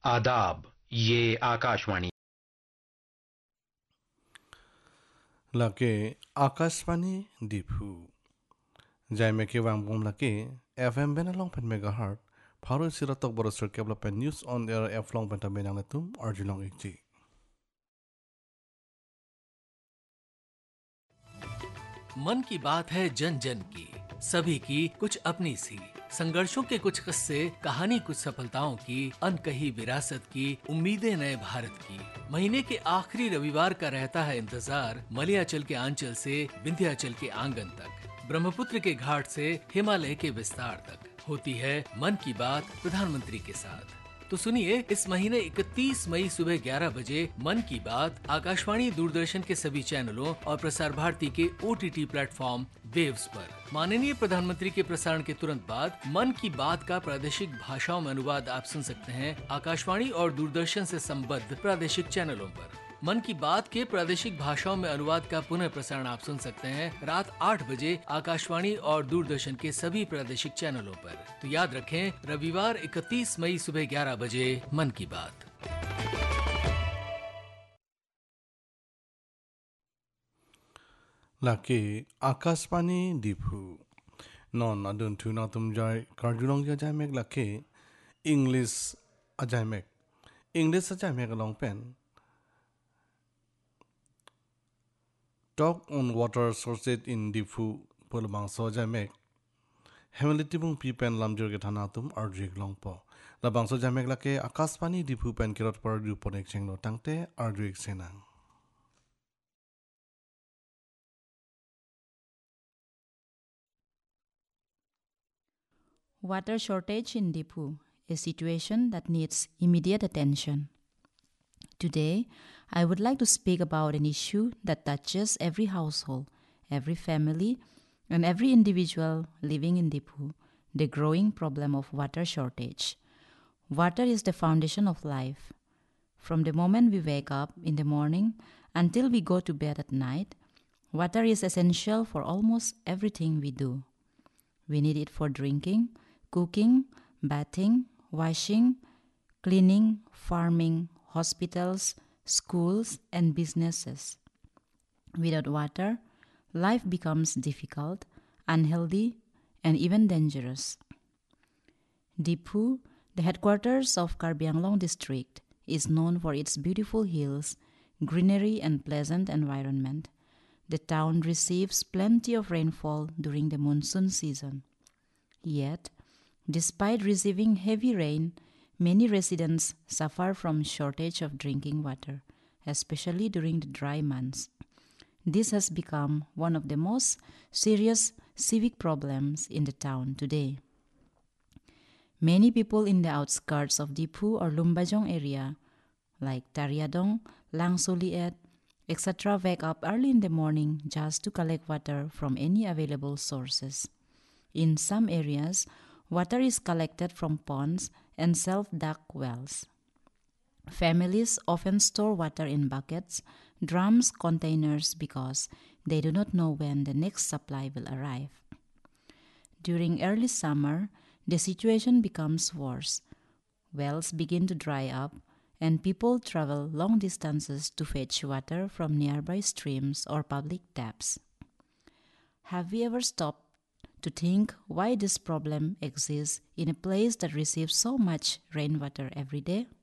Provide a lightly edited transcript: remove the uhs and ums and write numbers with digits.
आदाब। ये Akashvani lake Akashvani Diphu Jai Meke Wangbom lake FM Benalong Pen Megahertz Paro Siratok Borosur Kebla Pen News on Air F Long Penta Benangletum Arjulong XG मन की बात है जन जन की, सभी की कुछ अपनी सी, संघर्षों के कुछ किस्से, कहानी कुछ सफलताओं की, अनकही विरासत की, उम्मीदें नए भारत की। महीने के आखिरी रविवार का रहता है इंतजार, मलयाचल के आंचल से विंध्याचल के आंगन तक, ब्रह्मपुत्र के घाट से हिमालय के विस्तार तक होती है मन की बात प्रधानमंत्री के साथ। तो सुनिए, इस महीने 31 मई सुबह 11 बजे मन की बात आकाशवाणी दूरदर्शन के सभी चैनलों और प्रसार भारती के OTT प्लेटफॉर्म वेव्स पर। माननीय प्रधानमंत्री के प्रसारण के तुरंत बाद मन की बात का प्रादेशिक भाषाओं में अनुवाद आप सुन सकते हैं आकाशवाणी और दूरदर्शन से संबद्ध प्रादेशिक चैनलों पर। मन की बात के प्रादेशिक भाषाओं में अनुवाद का पुनः प्रसारण आप सुन सकते हैं रात 8 बजे आकाशवाणी और दूरदर्शन के सभी प्रादेशिक चैनलों पर। तो याद रखें, रविवार 31 मई सुबह 11 बजे मन की बात। lake Akashvani Diphu Non Adun Tu Natum Jai Karjulong Jai Meg lake English Ajai Meg English Ajai Meg Long Pen Talk on water sources in Diphu Pulbang Soja Meg Hemelitibung Pipen Lamjur Getanatum Arjig Longpo Labang Soja Meg lake Akashvani Diphu Pen Kirot Par Du Ponek Chenglo Tangte Arjig Senang Water shortage in Diphu, a situation that needs immediate attention. Today, I would like to speak about an issue that touches every household, every family, and every individual living in Diphu, the growing problem of water shortage. Water is the foundation of life. From the moment we wake up in the morning until we go to bed at night, water is essential for almost everything we do. We need it for drinking, cooking, bathing, washing, cleaning, farming, hospitals, schools, and businesses. Without water, life becomes difficult, unhealthy, and even dangerous. Diphu, the headquarters of Karbi Anglong district, is known for its beautiful hills, greenery, and pleasant environment. The town receives plenty of rainfall during the monsoon season. Yet, despite receiving heavy rain, many residents suffer from shortage of drinking water, especially during the dry months. This has become one of the most serious civic problems in the town today. Many people in the outskirts of Diphu or Lumbajong area, like Tariadong, Langsuliet, etc., wake up early in the morning just to collect water from any available sources. In some areas, water is collected from ponds and self-dug wells. Families often store water in buckets, drums, containers because they do not know when the next supply will arrive. During early summer, the situation becomes worse. Wells begin to dry up, and people travel long distances to fetch water from nearby streams or public taps. Have we ever stopped to think why this problem exists in a place that receives so much rainwater every day?